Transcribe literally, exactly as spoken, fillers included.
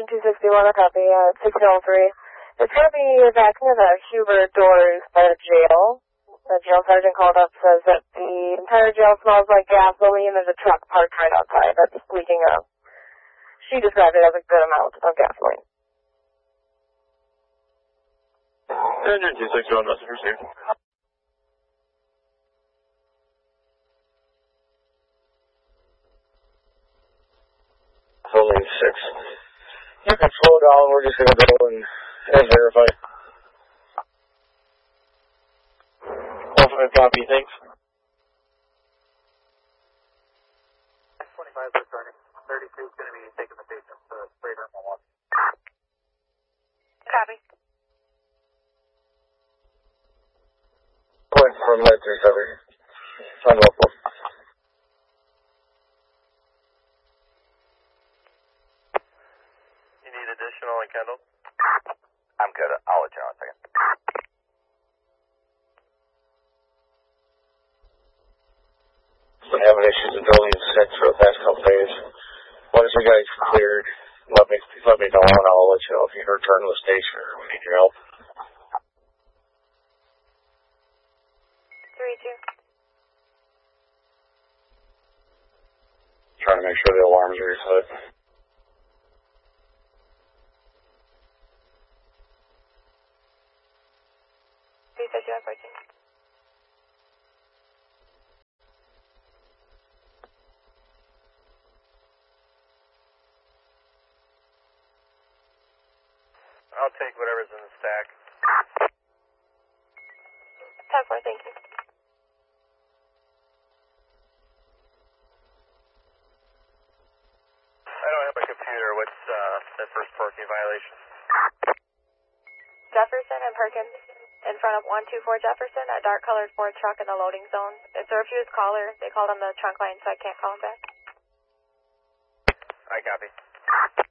two sixty-one, a copy, uh, six oh three. It's going to be back near the Hubert doors by the jail. The jail sergeant called up, says that the entire jail smells like gasoline. There's a truck parked right outside that's leaking up. She described it as a good amount of gasoline. Engine two sixty-one, message received. Only six. You can slow down, we're just going to go and, and verify. Ultimate copy, thanks. twenty-five returning. thirty-two is going to be taking the patient to the spray room on one. Copy. Point from Med three seven. Unlawful. You need additional in Kendall? I'm good. I'll let you know in a second. Been having issues with building six for the past couple days. Once you guys cleared, let me let me know and I'll let you know if you return to the station or we need your help. three two. Trying to make sure the alarms are reset. three says you have fourteen. I'll take whatever's in the stack. ten four, thank you. I don't have a computer. What's uh, that first parking violation? Jefferson and Perkins in front of one two four Jefferson, a dark colored Ford truck in the loading zone. It's a refused caller. They called on the trunk line, so I can't call him back. I copy.